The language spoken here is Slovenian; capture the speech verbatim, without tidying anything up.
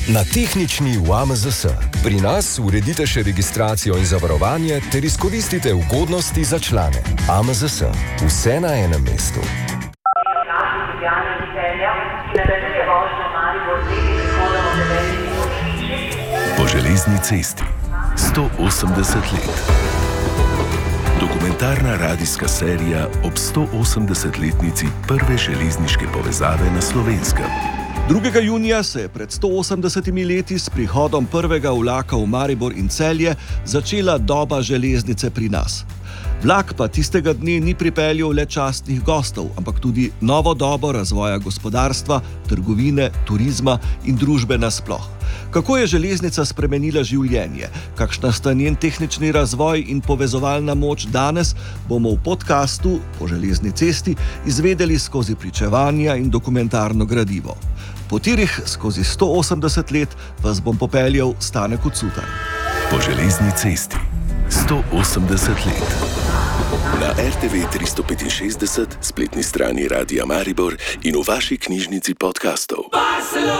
Na tehnični v A M Z S. Pri nas uredite še registracijo in zavarovanje ter izkoristite ugodnosti za člane. A M Z S. Vse na enem mestu. Po železni cesti. sto osemdeset let. Dokumentarna radijska serija ob sto osemdesetletnici prve železniške povezave na Slovenskem. drugega junija se je pred sto osemdesetimi leti s prihodom prvega vlaka v Maribor in Celje začela doba železnice pri nas. Vlak pa tistega dne ni pripeljal le častnih gostov, ampak tudi novo dobo razvoja gospodarstva, trgovine, turizma in družbe nasploh. Kako je železnica spremenila življenje, kakšna sta njen tehnični razvoj in povezovalna moč danes, bomo v podkastu Po železni cesti izvedeli skozi pričevanja in dokumentarno gradivo. Po tirih skozi sto osemdeset let vas bom popeljal Stane Kucutar. Po železni cesti. sto osemdeset let. Na R T V tristo petinšestdeset, spletni strani Radia Maribor in v vaši knjižnici podkastov.